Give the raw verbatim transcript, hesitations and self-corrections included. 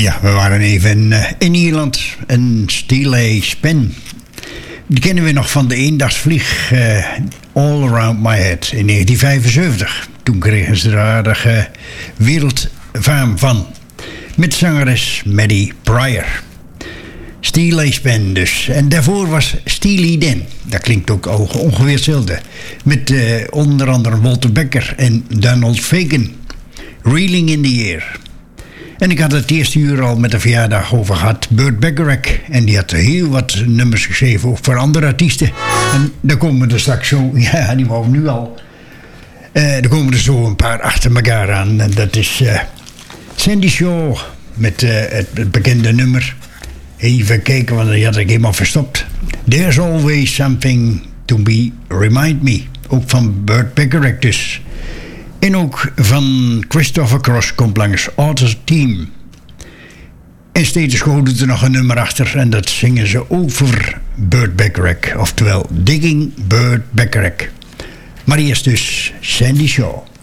Ja, we waren even in, uh, in Ierland. Een Steely Span. Die kennen we nog van de eendagsvlieg uh, All Around My Head in negentien vijfenzeventig. Toen kregen ze er aardige wereldfaam van. Met zangeres Maddie Pryor. Steely Span dus. En daarvoor was Steely Dan. Dat klinkt ook ongeveer hetzelfde. Met uh, onder andere Walter Becker en Donald Fagen. Reeling in the Air. En ik had het eerste uur al met de verjaardag over gehad. Burt Bacharach. En die had heel wat nummers geschreven. Ook voor andere artiesten. En daar komen er straks zo... Ja, die wou nu al. Uh, er komen er zo een paar achter elkaar aan. En dat is uh, Sandy Shaw. Met uh, het, het bekende nummer. Even kijken, want die had ik helemaal verstopt. There's always something to be remind me. Ook van Burt Bacharach dus. En ook van Christopher Cross komt langs Author's Team. En Status Quo doet er nog een nummer achter. En dat zingen ze over Burt Bacharach. Oftewel Digging Burt Bacharach. Maar eerst dus Sandy Shaw.